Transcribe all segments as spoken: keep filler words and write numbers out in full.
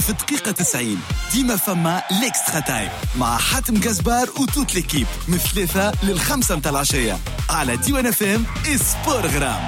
في الدقيقة تسعين ديما فما ليكسترا تايم مع حاتم جزبار وتوت ليكيب من ثلاثة للخمسة متاع العشية على ديوان اف ام سبورغرام.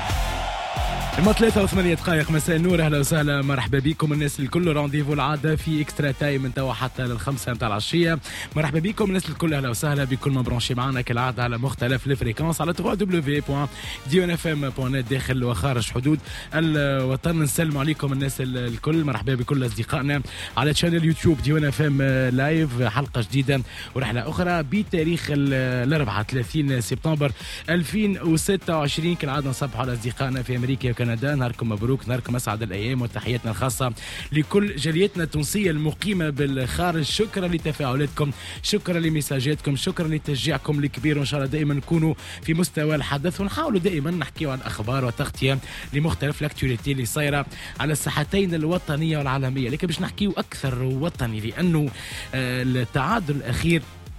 الما ثلاثة وثمانية دقائق مساء النور، اهلا وسهلا مرحبا بكم الناس الكل. رانديفو العاده في اكسترا تايم من توا حتى للخمسة متاع العشيه. مرحبا بكم الناس الكل، اهلا وسهلا بكل ما برونشي معنا كالعاده على مختلف الفريكونس على دبليو دبليو دبليو دوت ديون اف ام دوت نت داخل وخارج حدود الوطن. نسلم عليكم الناس الكل، مرحبا بكل اصدقائنا على شانل يوتيوب ديون اف ام لايف. حلقه جديده ورحله اخرى بتاريخ الاربعاء ثلاثين سبتمبر ألفين وستة وعشرين. كالعاده نصبحوا على اصدقائنا في امريكا وكندا، نهاركم مبروك، نهاركم اسعد الايام، وتحياتنا الخاصه لكل جاليتنا التونسيه المقيمه بالخارج. شكرا لتفاعلاتكم، شكرا لمساجاتكم، شكرا لتشجيعكم الكبير، وان شاء الله دائما نكونوا في مستوى الحدث، ونحاولوا دائما نحكيوا عن الاخبار وتغطيه لمختلف الاكتواليتي اللي صايره على الساحتين الوطنيه والعالميه. لكن باش نحكيوا اكثر وطني لانه التعادل الاخير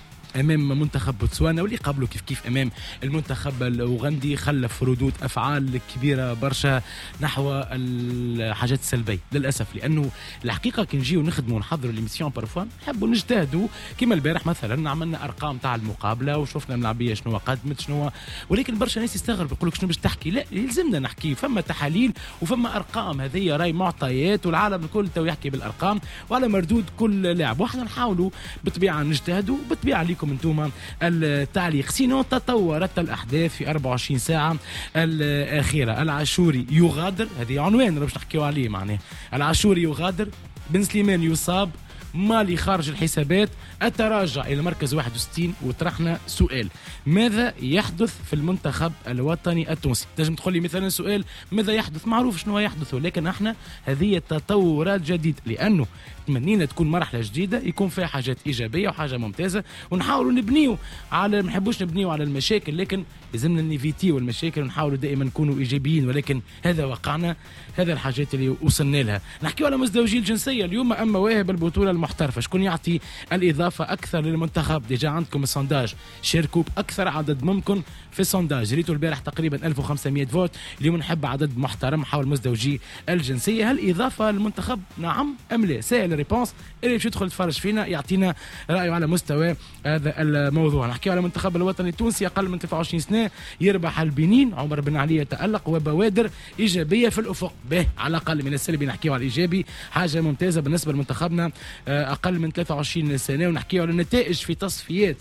امام منتخب بوتسوانا واللي قبله كيف كيف امام المنتخب الاوغندي خلف ردود افعال كبيره برشا نحو الحاجات السلبيه للاسف. لانه الحقيقه كي نجيو نخدموا نحضروا ليميسيون بارفوا نحبوا نجتهدوا، كما البارح مثلا عملنا ارقام تاع المقابله وشفنا الملاعبيه شنو قدمت شنو، ولكن برشا ناس يستغربوا يقول لك شنو باش تحكي. لا، يلزمنا نحكي، فما تحاليل وفما ارقام، هذه راي معطيات والعالم الكل تو يحكي بالارقام وعلى مردود كل لاعب، واحنا نحاولوا بالطبيعه نجتهدوا بالطبيعه ليكم انتم التعليق. سينو تطورت الاحداث في أربعة وعشرين ساعه الاخيره. العاشوري يغادر، هذه عنوان باش نحكيو عليه معناه. العاشوري يغادر، بن سليمان يصاب، مالي خارج الحسابات، التراجع الى مركز واحد وستين. وطرحنا سؤال: ماذا يحدث في المنتخب الوطني التونسي؟ تنجم تقول لي مثلا سؤال ماذا يحدث، معروف شنو يحدث، ولكن احنا هذه تطورات جديده، لانه تمنينا تكون مرحله جديده يكون فيها حاجات ايجابيه وحاجه ممتازه، ونحاولوا نبنيو على، ما نحبوش نبنيو على المشاكل، لكن لازمنا نيفيتيو المشاكل ونحاولوا دائما نكونوا ايجابيين. ولكن هذا وقعنا، هذا الحاجات اللي وصلنا لها. نحكيو على مزدوجي الجنسيه اليوم، اما واهب البطوله المحترفه شكون يعطي الاضافه اكثر للمنتخب؟ ديجا عندكم السونداج، شاركوا باكثر عدد ممكن في السونداج، ريتوا البارح تقريبا ألف وخمسمائة فوت. اليوم نحب عدد محترم حول مزدوجي الجنسيه. هل اضافه للمنتخب نعم ام لا؟ سائل ريبونس اللي باش يدخل يتفرج فينا يعطينا رايه على مستوى هذا الموضوع. نحكي على المنتخب الوطني التونسي، اقل من ثلاثة وعشرين سنه، يربح البنين، عمر بن علي يتالق، وبوادر ايجابيه في الافق. به على الاقل من السلبي نحكيو على الايجابي، حاجه ممتازه بالنسبه لمنتخبنا اقل من ثلاثة وعشرين سنه. ونحكيو على النتائج في تصفيات